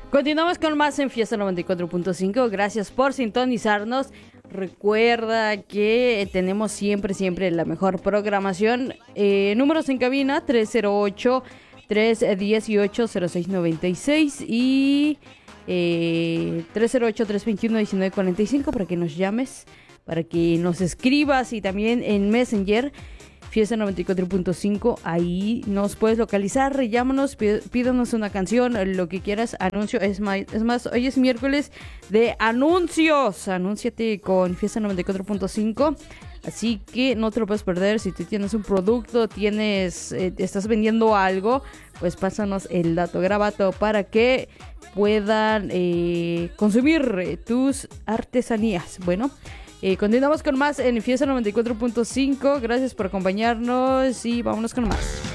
Continuamos con más en Fiesta 94.5. Gracias por sintonizarnos. Recuerda que tenemos siempre la mejor programación. Números en cabina 308-318-0696 y 308-321-1945 para que nos llames, para que nos escribas, y también en Messenger Fiesta 94.5, ahí nos puedes localizar, llámanos, pídanos una canción, lo que quieras, anuncio, es más, hoy es miércoles de anuncios, anúnciate con Fiesta 94.5, así que no te lo puedes perder. Si tú tienes un producto, estás vendiendo algo, pues pásanos el dato, grabato para que puedan consumir tus artesanías. Bueno, continuamos con más en Fiesta 94.5. Gracias por acompañarnos y vámonos con más.